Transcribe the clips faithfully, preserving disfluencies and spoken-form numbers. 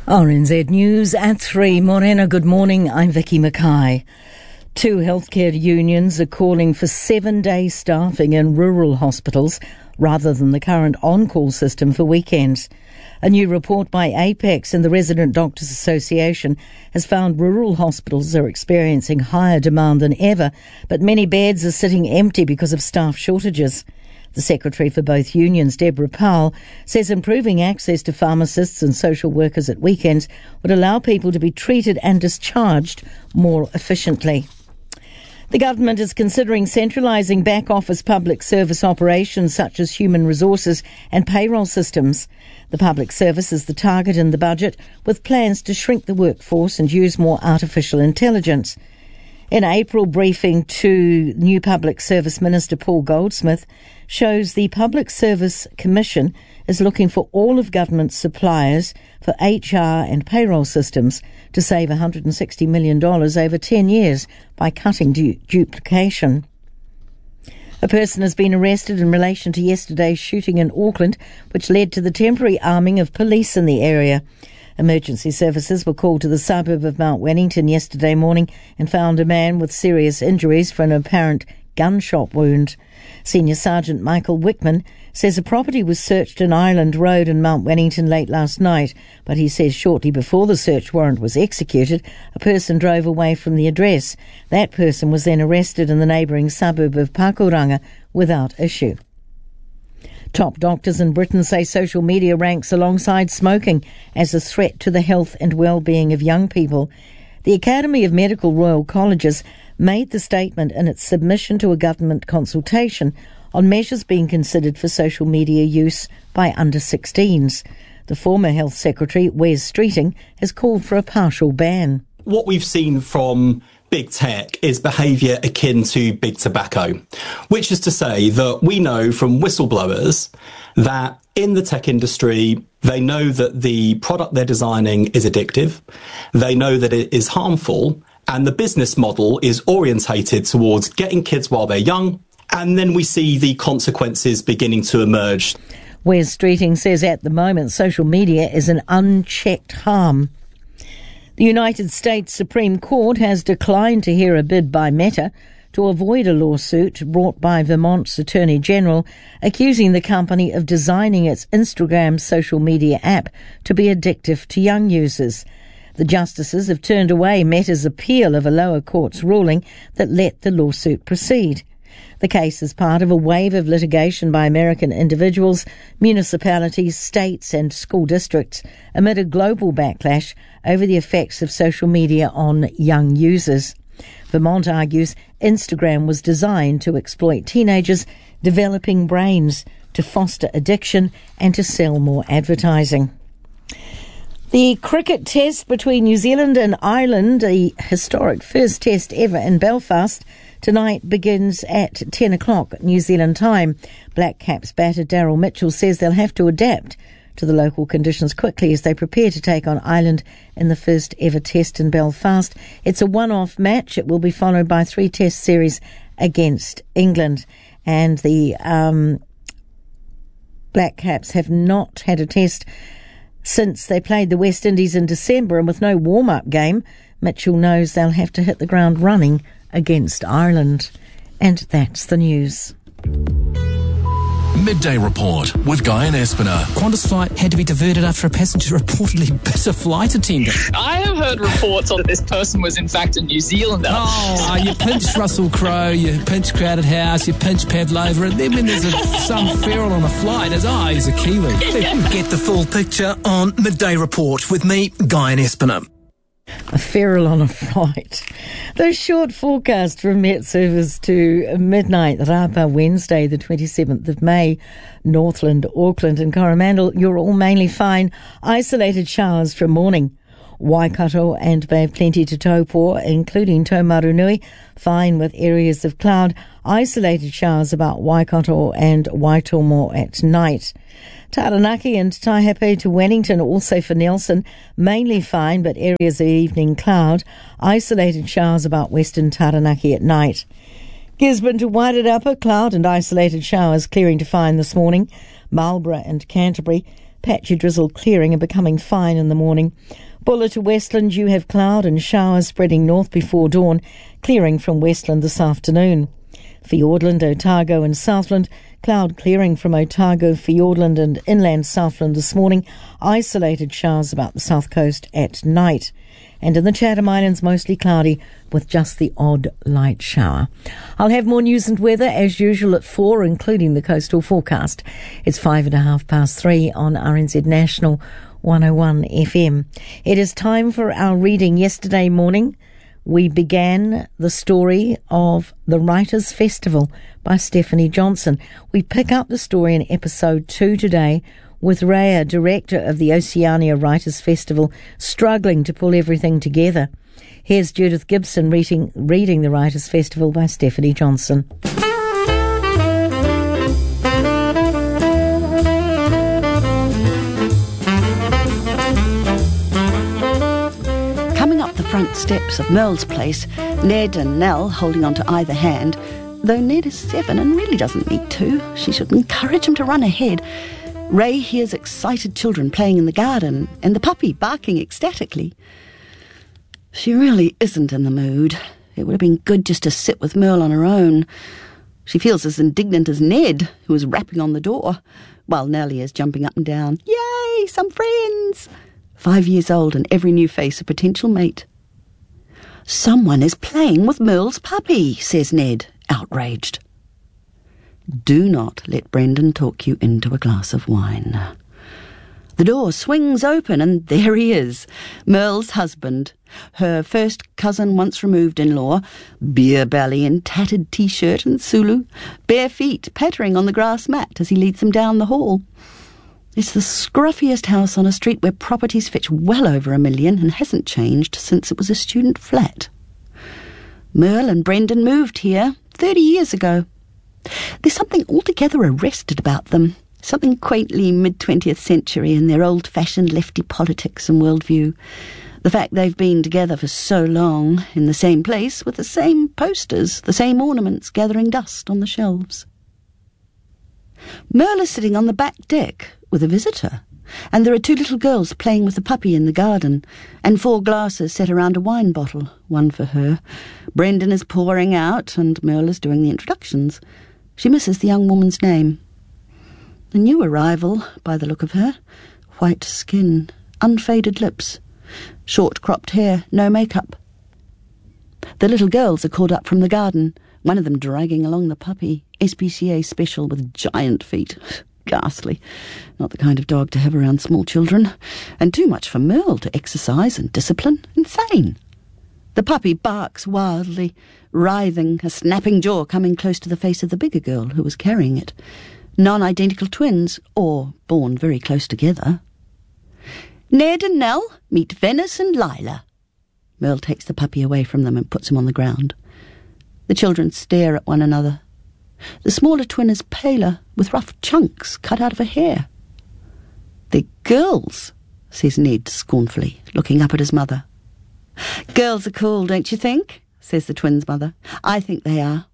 R N Z News at three. Morena, good morning. I'm Vicky Mackay. Two healthcare unions are calling for seven-day staffing in rural hospitals rather than the current on-call system for weekends. A new report by APEX and the Resident Doctors Association has found rural hospitals are experiencing higher demand than ever, but many beds are sitting empty because of staff shortages. The secretary for both unions, Deborah Powell, says improving access to pharmacists and social workers at weekends would allow people to be treated and discharged more efficiently. The government is considering centralising back-office public service operations such as human resources and payroll systems. The public service is the target in the budget, with plans to shrink the workforce and use more artificial intelligence. In April briefing to new Public Service Minister Paul Goldsmith shows the Public Service Commission is looking for all of government's suppliers for H R and payroll systems to save one hundred sixty million dollars over ten years by cutting du- duplication. A person has been arrested in relation to yesterday's shooting in Auckland, which led to the temporary arming of police in the area. Emergency services were called to the suburb of Mount Wellington yesterday morning and found a man with serious injuries for an apparent gunshot wound. Senior Sergeant Michael Wickman says a property was searched in Island Road in Mount Wellington late last night, but he says shortly before the search warrant was executed, a person drove away from the address. That person was then arrested in the neighbouring suburb of Pakuranga without issue. Top doctors in Britain say social media ranks alongside smoking as a threat to the health and well-being of young people. The Academy of Medical Royal Colleges made the statement in its submission to a government consultation on measures being considered for social media use by under sixteens. The former Health Secretary, Wes Streeting, has called for a partial ban. What we've seen from big tech is behaviour akin to big tobacco, which is to say that we know from whistleblowers that in the tech industry, they know that the product they're designing is addictive, they know that it is harmful, and the business model is orientated towards getting kids while they're young, and then we see the consequences beginning to emerge. Wes Streeting says at the moment social media is an unchecked harm. The United States Supreme Court has declined to hear a bid by Meta to avoid a lawsuit brought by Vermont's Attorney General accusing the company of designing its Instagram social media app to be addictive to young users. The justices have turned away Meta's appeal of a lower court's ruling that let the lawsuit proceed. The case is part of a wave of litigation by American individuals, municipalities, states and school districts amid a global backlash over the effects of social media on young users. Vermont argues Instagram was designed to exploit teenagers' developing brains, to foster addiction and to sell more advertising. The cricket test between New Zealand and Ireland, the historic first test ever in Belfast, tonight begins at ten o'clock New Zealand time. Black Caps batter Daryl Mitchell says they'll have to adapt to the local conditions quickly as they prepare to take on Ireland in the first ever test in Belfast. It's a one-off match. It will be followed by three test series against England. And the um, Black Caps have not had a test since they played the West Indies in December, and with no warm-up game, Mitchell knows they'll have to hit the ground running against Ireland. And that's the news. Midday Report with Guy and Espiner. Qantas flight had to be diverted after a passenger reportedly bit a flight attendant. I have heard reports that this person was in fact a New Zealander. Oh, uh, you pinch Russell Crowe, you pinch Crowded House, you pinch Pavlova, and then when there's a, some feral on a flight, it's, oh, he's a Kiwi. Get the full picture on Midday Report with me, Guy and Espiner. A feral on a flight. The short forecast from Met Service to midnight, Rapa, Wednesday, the twenty-seventh of May, Northland, Auckland and Coromandel, you're all mainly fine. Isolated showers from morning. Waikato and Bay of Plenty to Taupo, including Taumarunui, fine with areas of cloud. Isolated showers about Waikato and Waitomo at night. Taranaki and Taihape to Wellington, also for Nelson, mainly fine, but areas of evening cloud. Isolated showers about western Taranaki at night. Gisborne to Wairarapa, cloud and isolated showers clearing to fine this morning. Marlborough and Canterbury, Patchy drizzle clearing and becoming fine in the morning. Buller to Westland, you have cloud and showers spreading north before dawn, clearing from Westland this afternoon. Fiordland, Otago and Southland, cloud clearing from Otago, Fiordland and inland Southland this morning, isolated showers about the south coast at night. And in the Chatham Islands, mostly cloudy with just the odd light shower. I'll have more news and weather as usual at four, including the coastal forecast. It's five and a half past three on R N Z National one oh one F M. It is time for our reading. Yesterday morning, we began the story of the Writers' Festival by Stephanie Johnson. We pick up the story in episode two today with Rhea, director of the Oceania Writers' Festival, struggling to pull everything together. Here's Judith Gibson reading, reading the Writers' Festival by Stephanie Johnson. Front steps of Merle's place, Ned and Nell holding on to either hand. Though Ned is seven and really doesn't need to, she should encourage him to run ahead. Ray hears excited children playing in the garden and the puppy barking ecstatically. She really isn't in the mood. It would have been good just to sit with Merle on her own. She feels as indignant as Ned, who is rapping on the door, while Nellie is jumping up and down. Yay, some friends! Five years old and every new face a potential mate. Someone is playing with Merle's puppy, says Ned, outraged. Do not let Brendan talk you into a glass of wine. The door swings open and there he is, Merle's husband, her first cousin once removed in-law, beer belly and tattered t-shirt and Sulu, bare feet pattering on the grass mat as he leads them down the hall. It's the scruffiest house on a street where properties fetch well over a million and hasn't changed since it was a student flat. Merle and Brendan moved here thirty years ago. There's something altogether arrested about them, something quaintly mid-twentieth century in their old-fashioned lefty politics and worldview. The fact they've been together for so long, in the same place, with the same posters, the same ornaments gathering dust on the shelves. Merle is sitting on the back deck with a visitor, and there are two little girls playing with the puppy in the garden, and four glasses set around a wine bottle, one for her. Brendan is pouring out, and Merle is doing the introductions. She misses the young woman's name. A new arrival, by the look of her. White skin, unfaded lips, short-cropped hair, no makeup. The little girls are called up from the garden, one of them dragging along the puppy, S P C A special with giant feet. Ghastly. Not the kind of dog to have around small children. And too much for Merle to exercise and discipline. Insane. The puppy barks wildly, writhing, a snapping jaw coming close to the face of the bigger girl who was carrying it. Non-identical twins, or born very close together. Ned and Nell, meet Venice and Lila. Merle takes the puppy away from them and puts him on the ground. The children stare at one another. The smaller twin is paler, with rough chunks cut out of her hair. They're girls, says Ned scornfully, looking up at his mother. Girls are cool, don't you think? Says the twins' mother. I think they are.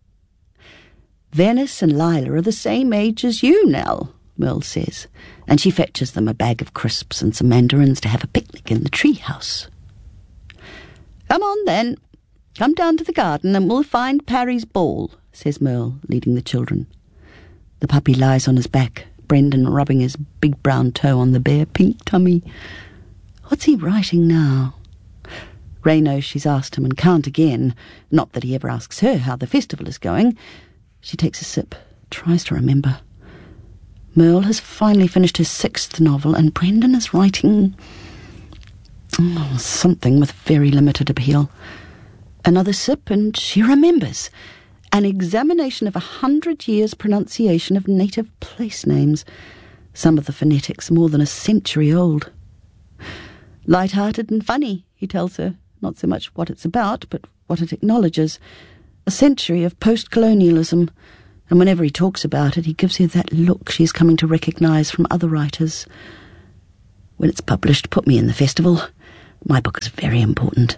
Venice and Lila are the same age as you, Nell, Merle says, and she fetches them a bag of crisps and some mandarins to have a picnic in the treehouse. Come on, then. Come down to the garden and we'll find Parry's ball, says Merle, leading the children. The puppy lies on his back, Brendan rubbing his big brown toe on the bare pink tummy. What's he writing now? Ray knows she's asked him and can't again. Not that he ever asks her how the festival is going. She takes a sip, tries to remember. Merle has finally finished his sixth novel and Brendan is writing oh, something with very limited appeal. Another sip and she remembers. An examination of a hundred years' pronunciation of native place names. Some of the phonetics more than a century old. Light-hearted and funny, he tells her. Not so much what it's about, but what it acknowledges. A century of post-colonialism. And whenever he talks about it, he gives her that look she's coming to recognise from other writers. When it's published, put me in the festival. My book is very important.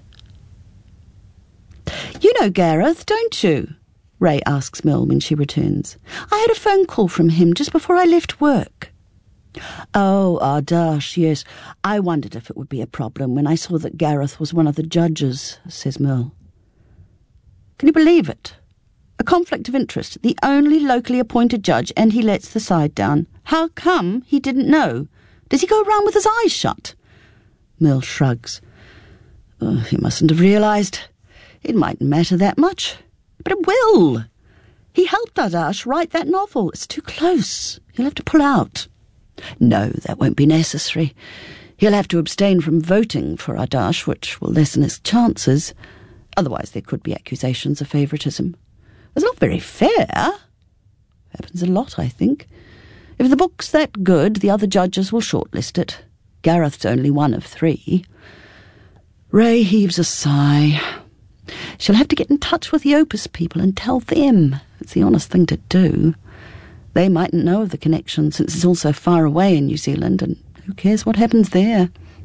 You know Gareth, don't you? Ray asks Merle when she returns. I had a phone call from him just before I left work. Oh, Ardash, yes. I wondered if it would be a problem when I saw that Gareth was one of the judges, says Merle. Can you believe it? A conflict of interest, the only locally appointed judge, and he lets the side down. How come he didn't know? Does he go around with his eyes shut? Merle shrugs. Oh, he mustn't have realised. It mightn't matter that much. But it will. He helped Ardash write that novel. It's too close. He'll have to pull out. No, that won't be necessary. He'll have to abstain from voting for Ardash, which will lessen his chances. Otherwise there could be accusations of favouritism. It's not very fair. Happens a lot, I think. If the book's that good, the other judges will shortlist it. Gareth's only one of three. Ray heaves a sigh. She'll have to get in touch with the Opus people and tell them. It's the honest thing to do. They mightn't know of the connection since it's all so far away in New Zealand, and who cares what happens there?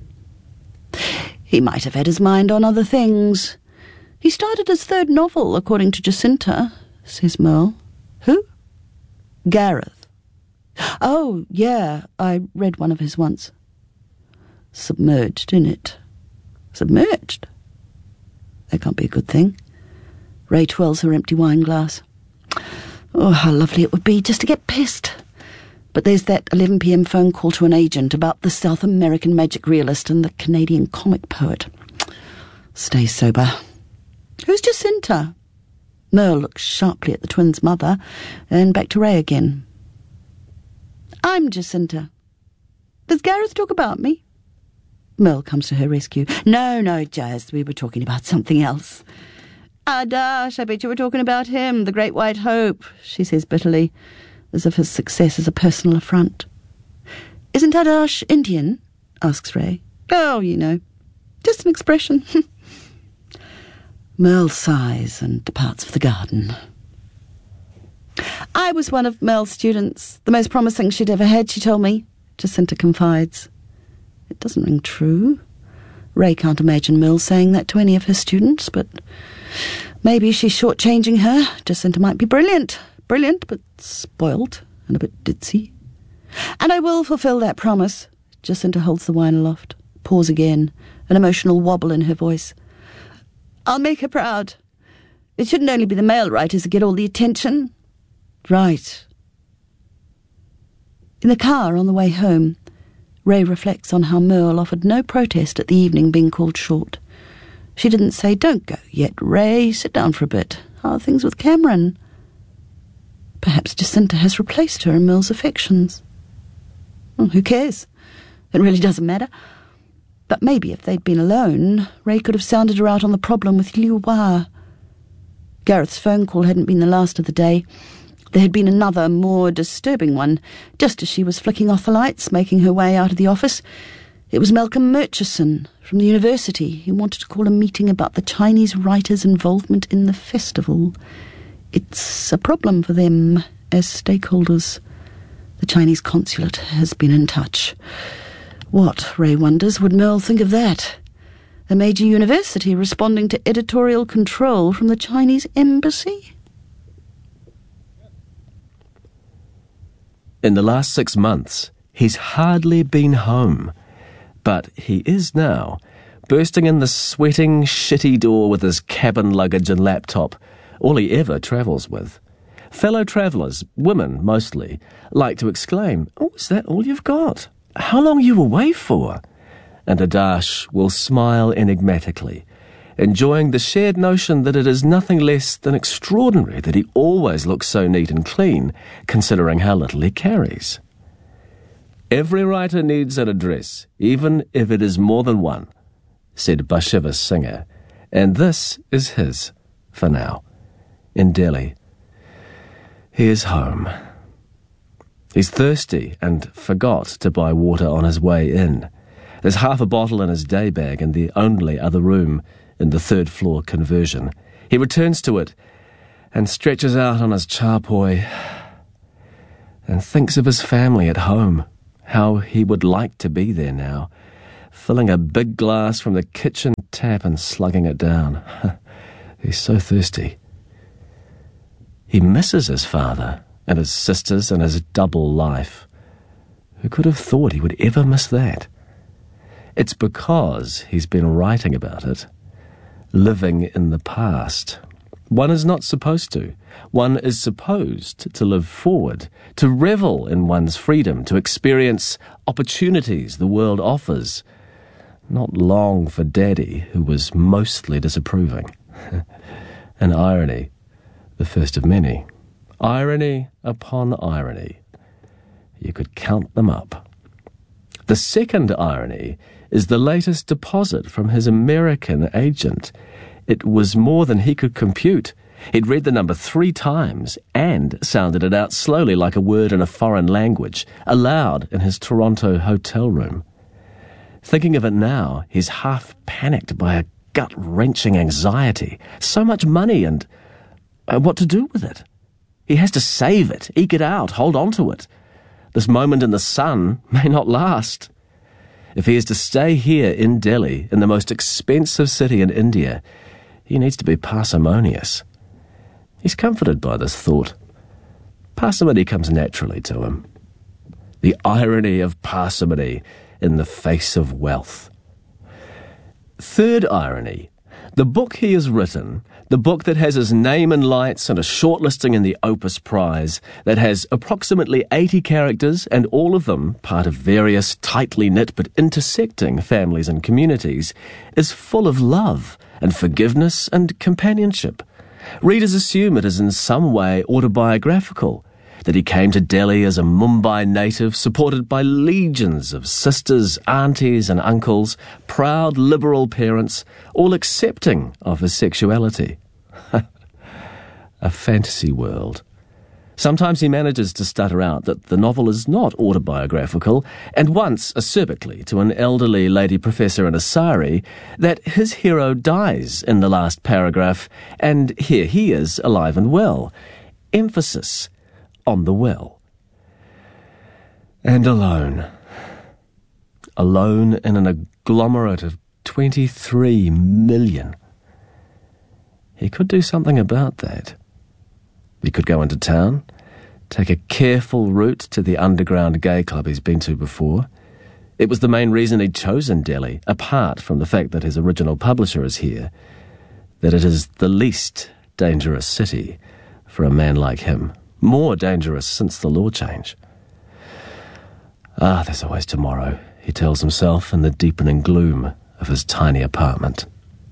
He might have had his mind on other things. He started his third novel, according to Jacinta, says Merle. Who? Gareth. Oh, yeah, I read one of his once. Submerged in it. Submerged? That can't be a good thing. Ray twirls her empty wine glass. Oh, how lovely it would be just to get pissed. But there's that eleven p.m. phone call to an agent about the South American magic realist and the Canadian comic poet. Stay sober. Who's Jacinta? Merle looks sharply at the twins' mother, and back to Ray again. I'm Jacinta. Does Gareth talk about me? Merle comes to her rescue. No, no, Jazz, we were talking about something else. Ardash, I bet you were talking about him, the Great White Hope, she says bitterly, as if his success is a personal affront. Isn't Ardash Indian? Asks Ray. Oh, you know, just an expression. Merle sighs and departs for the garden. I was one of Merle's students, the most promising she'd ever had, she told me, Jacinta confides. It doesn't ring true. Ray can't imagine Merle saying that to any of her students, but maybe she's shortchanging her. Jacinta might be brilliant. Brilliant, but spoilt and a bit ditzy. And I will fulfil that promise. Jacinta holds the wine aloft. Pause again, an emotional wobble in her voice. I'll make her proud. It shouldn't only be the male writers who get all the attention. Right. In the car on the way home, Ray reflects on how Merle offered no protest at the evening being called short. She didn't say, don't go yet, Ray, sit down for a bit. How are things with Cameron? Perhaps Jacinta has replaced her in Merle's affections. Well, who cares? It really doesn't matter. But maybe if they'd been alone, Ray could have sounded her out on the problem with Liu Hua. Gareth's phone call hadn't been the last of the day. There had been another, more disturbing one, just as she was flicking off the lights, making her way out of the office. It was Malcolm Murchison from the university. He wanted to call a meeting about the Chinese writers' involvement in the festival. It's a problem for them as stakeholders. The Chinese consulate has been in touch. What, Ray wonders, would Merle think of that? A major university responding to editorial control from the Chinese embassy? In the last six months, he's hardly been home. But he is now, bursting in the sweating, shitty door with his cabin luggage and laptop, all he ever travels with. Fellow travellers, women mostly, like to exclaim, "Oh, is that all you've got? How long are you away for?" And Ardash will smile enigmatically, enjoying the shared notion that it is nothing less than extraordinary that he always looks so neat and clean, considering how little he carries. "Every writer needs an address, even if it is more than one," said Bashiva Singer, and this is his, for now, in Delhi. He is home. He's thirsty and forgot to buy water on his way in. There's half a bottle in his day bag in the only other room in the third floor conversion. He returns to it and stretches out on his charpoy and thinks of his family at home, how he would like to be there now, filling a big glass from the kitchen tap and slugging it down. He's so thirsty. He misses his father and his sisters and his double life. Who could have thought he would ever miss that? It's because he's been writing about it. Living in the past. One is not supposed to. One is supposed to live forward, to revel in one's freedom, to experience opportunities the world offers. Not long for Daddy, who was mostly disapproving. An irony, the first of many. Irony upon irony. You could count them up. The second irony is the latest deposit from his American agent. It was more than he could compute. He'd read the number three times and sounded it out slowly like a word in a foreign language, aloud in his Toronto hotel room. Thinking of it now, he's half panicked by a gut-wrenching anxiety. So much money and uh, what to do with it? He has to save it, eke it out, hold on to it. This moment in the sun may not last. If he is to stay here in Delhi, in the most expensive city in India, he needs to be parsimonious. He's comforted by this thought. Parsimony comes naturally to him. The irony of parsimony in the face of wealth. Third irony. The book he has written, the book that has his name in lights and a shortlisting in the Opus Prize, that has approximately eighty characters and all of them part of various tightly knit but intersecting families and communities, is full of love and forgiveness and companionship. Readers assume it is in some way autobiographical, that he came to Delhi as a Mumbai native supported by legions of sisters, aunties and uncles, proud liberal parents, all accepting of his sexuality. A fantasy world. Sometimes he manages to stutter out that the novel is not autobiographical, and once acerbically to an elderly lady professor in a sari that his hero dies in the last paragraph, and here he is alive and well. Emphasis on the well. And alone. Alone in an agglomerate of twenty-three million. He could do something about that. He could go into town, take a careful route to the underground gay club he's been to before. It was the main reason he'd chosen Delhi, apart from the fact that his original publisher is here, that it is the least dangerous city for a man like him. More dangerous since the law change. Ah, there's always tomorrow, he tells himself in the deepening gloom of his tiny apartment.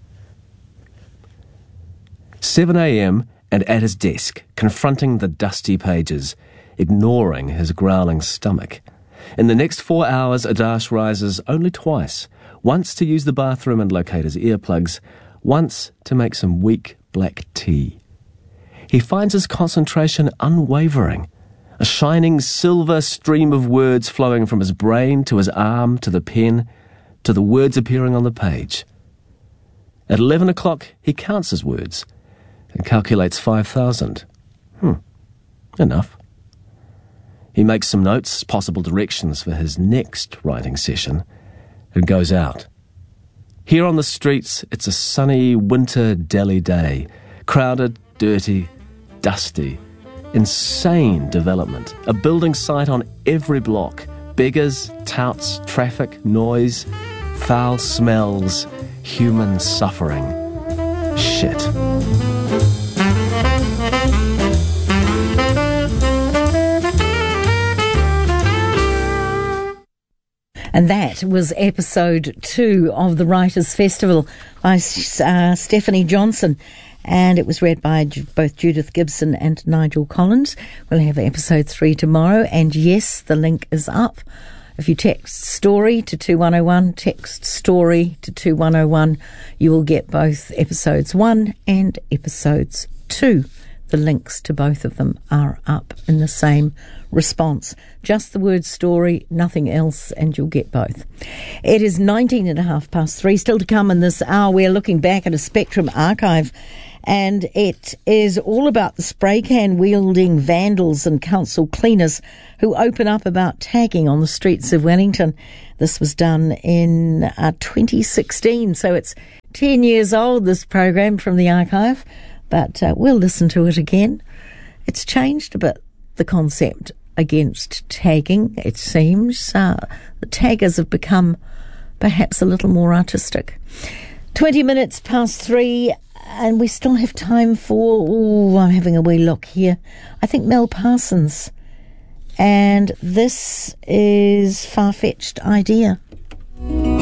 seven a.m. and at his desk, confronting the dusty pages, ignoring his growling stomach. In the next four hours, Adarsh rises only twice, once to use the bathroom and locate his earplugs, once to make some weak black tea. He finds his concentration unwavering, a shining silver stream of words flowing from his brain to his arm to the pen, to the words appearing on the page. At eleven o'clock, he counts his words and calculates five thousand. Hmm, enough. He makes some notes, possible directions for his next writing session, and goes out. Here on the streets, it's a sunny winter Delhi day, crowded, dirty, dusty, insane development, a building site on every block, beggars, touts, traffic, noise, foul smells, human suffering. Shit. And that was episode two of the Writers' Festival by uh, Stephanie Johnson. And it was read by both Judith Gibson and Nigel Collins. We'll have episode three tomorrow. And yes, the link is up. If you text story to two one oh one, text story to two one oh one, you will get both episodes one and episodes two. The links to both of them are up in the same response. Just the word story, nothing else, and you'll get both. It is nineteen and a half past three. Still to come in this hour, we're looking back at a Spectrum archive, and it is all about the spray can wielding vandals and council cleaners who open up about tagging on the streets of Wellington. This was done in uh, twenty sixteen, so it's ten years old, this program from the archive, but uh, we'll listen to it again. It's changed a bit, the concept against tagging, it seems. Uh, the taggers have become perhaps a little more artistic. twenty minutes past three, and we still have time for, oh, I'm having a wee look here. I think Mel Parsons. And this is Far-Fetched Idea.